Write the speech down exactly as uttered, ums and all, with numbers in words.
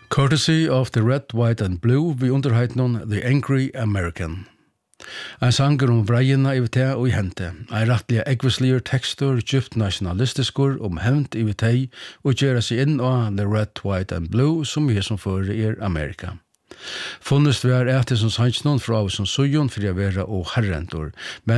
Courtesy of the Red, White and Blue vi underheitnon The Angry American. Ein sanger om vreiena i vite og i hente. Ein rattlige eggvislier tekstur, djupt nationalistiskur om hevnt i vite og gjera seg inn av The Red, White and Blue som vi som fyrir er Amerika. Funnest vi er etter som sannsnon fra av som sujon for å være og herrentor, men